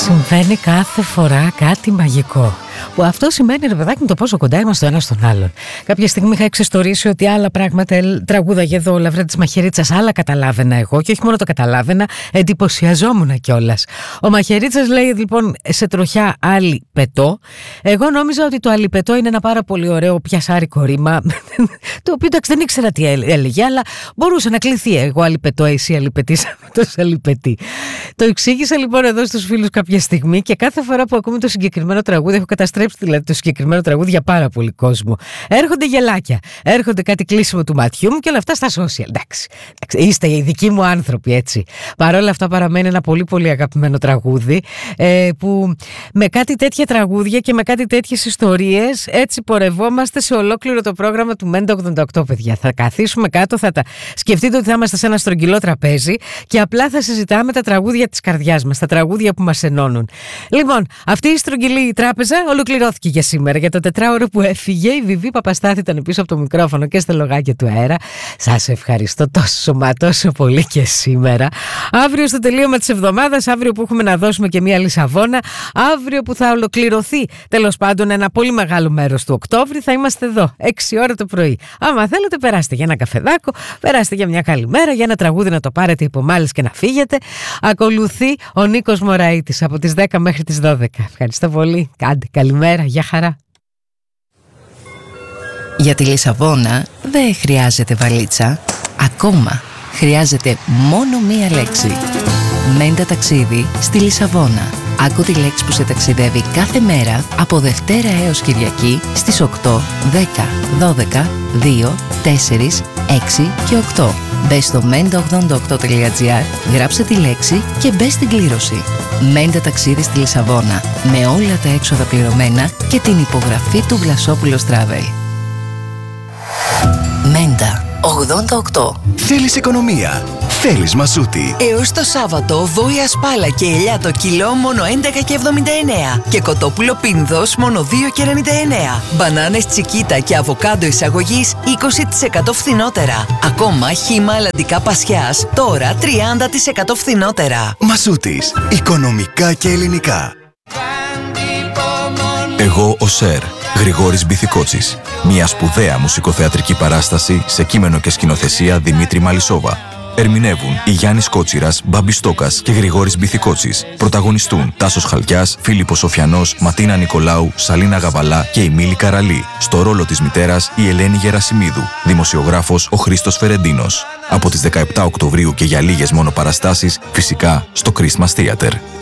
Συμβαίνει κάθε φορά κάτι μαγικό. Που αυτό σημαίνει, ρε παιδάκι μου, το πόσο κοντά είμαστε ο ένας στον άλλον. Κάποια στιγμή είχα εξιστορήσει ότι άλλα πράγματα τραγούδαγε εδώ ο Λαβρέντης Μαχαιρίτσας, άλλα καταλάβαινα εγώ. Και όχι μόνο το καταλάβαινα, εντυπωσιαζόμουν κιόλας. Ο Μαχαιρίτσας λέει λοιπόν σε τροχιά άλλη πετώ. Εγώ νόμιζα ότι το αλιπετώ είναι ένα πάρα πολύ ωραίο πιασάρικο ρήμα. Το οποίο δεν ήξερα τι έλεγε, αλλά μπορούσε να κληθεί. Εγώ αλιπετώ, εσύ αλιπετής, αυτός αλιπετεί. Το εξήγησα λοιπόν εδώ στους φίλους κάποια στιγμή και κάθε φορά που ακούμε το συγκεκριμένο τραγούδι, έχω καταστρέψει δηλαδή το συγκεκριμένο τραγούδι για πάρα πολύ κόσμο. Έρχονται γελάκια, έρχονται κάτι κλείσιμο του ματιού μου και όλα αυτά στα social. Εντάξει, είστε οι δικοί μου άνθρωποι, έτσι. Παρ' όλα αυτά παραμένει ένα πολύ πολύ αγαπημένο τραγούδι που με κάτι τέτοια τραγούδια και με κάτι τέτοιες ιστορίες έτσι πορευόμαστε σε ολόκληρο το πρόγραμμα του Μέντα 88, παιδιά. Θα καθίσουμε κάτω, θα τα σκεφτείτε ότι θα είμαστε σε ένα στρογγυλό τραπέζι και απλά θα συζητάμε τα τραγούδια της καρδιάς μας, τα τραγούδια που μας ενώνουν. Λοιπόν, αυτή η στρογγυλή τράπεζα ολοκληρώθηκε για σήμερα. Για το τετράωρο που έφυγε, η Βιβί Παπαστάθη ήταν πίσω από το μικρόφωνο και στα λογάκια του αέρα. Σας ευχαριστώ τόσο πολύ και σήμερα. Αύριο στο τελείωμα της εβδομάδας, αύριο που έχουμε να δώσουμε και μία Λισαβόνα, αύριο που θα ολοκληρωθεί τέλος πάντων ένα πολύ μεγάλο μέρος του Οκτώβρη, θα είμαστε εδώ 6 ώρα το πρωί. Άμα θέλετε, περάστε για ένα καφεδάκο, περάστε για μια καλημέρα, για ένα τραγούδι να το πάρετε υπομάλες και να φύγετε. Ακολουθεί ο Νίκος Μωραΐτης από τις 10 μέχρι τις 12. Ευχαριστώ πολύ. Κάντε καλημέρα, γεια χαρά. Για τη Λισαβόνα δεν χρειάζεται βαλίτσα. Ακόμα χρειάζεται μόνο μία λέξη. Μέντα ταξίδι στη Λισαβόνα. Άκου τη λέξη που σε ταξιδεύει κάθε μέρα από Δευτέρα έως Κυριακή στις 8, 10, 12, 2, 4, 6 και 8. Μπες στο menda88.gr, γράψε τη λέξη και μπες στην κλήρωση. Μέντα ταξίδι στη Λισαβόνα, με όλα τα έξοδα πληρωμένα και την υπογραφή του Βλασόπουλος Travel. Μέντα 88. Θέλεις οικονομία, θέλεις Μασούτη. Έως το Σάββατο, βόηα σπάλα και ελιά το κιλό μόνο 11,79 και κοτόπουλο πίνδος μόνο 2,99. Μπανάνες τσικίτα και αβοκάντο εισαγωγής 20% φθηνότερα. Ακόμα χύμα αλλαντικά πασιάς τώρα 30% φθηνότερα. Μασούτης, οικονομικά και ελληνικά. Εγώ ο Σερ, Γρηγόρης Μπιθικότσης. Μια σπουδαία μουσικοθεατρική παράσταση σε κείμενο και σκηνοθεσία Δημήτρη Μαλισσόβα. Ερμηνεύουν η Γιάννης Κότσιρας, Μπάμπης Στόκας και Γρηγόρης Μπιθικότσης. Πρωταγωνιστούν Τάσος Χαλκιάς, Φίλιππος Σοφιανός, Ματίνα Νικολάου, Σαλίνα Γαβαλά και η Μίλη Καραλή. Στο ρόλο της μητέρας η Ελένη Γερασιμίδου. Δημοσιογράφος ο Χρήστος Φερεντίνος. Από τις 17 Οκτωβρίου και για λίγες μόνο παραστάσεις, φυσικά στο Christmas Theater.